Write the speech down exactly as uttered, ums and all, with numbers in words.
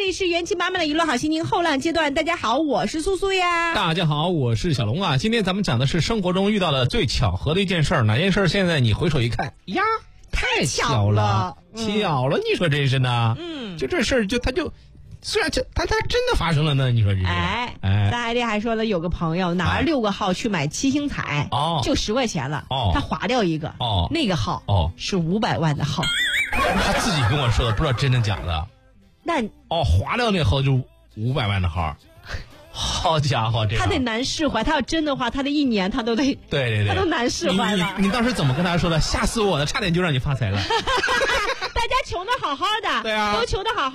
里是元气满满的娱乐好心情后浪阶段，大家好，我是苏苏呀。 大家好，我是小龙啊。今天咱们讲的是生活中遇到的最巧合的一件事儿，哪件事儿？现在你回首一看，呀，太巧了， 嗯、 巧了，你说真是呢？ 嗯， 就这事儿，就他就。虽然这他他真的发生了呢，你说这是？ 哎哎，咱还得还说了，有个朋友拿了六个号去买七星彩， 哦， 就十块钱了， 哦， 他划掉一个， 哦， 那个号， 哦， 是五百万的号， 他自己跟我说的，不知道真的假的。 那哦，划掉那号就五百万的号，好家伙，这他得难释怀。他要真的话，他的一年他都得， 对对对， 他都难释怀了。 你你你当时怎么跟他说的？吓死我了，差点就让你发财了。 大家穷的好好的， 对啊， 都穷的好好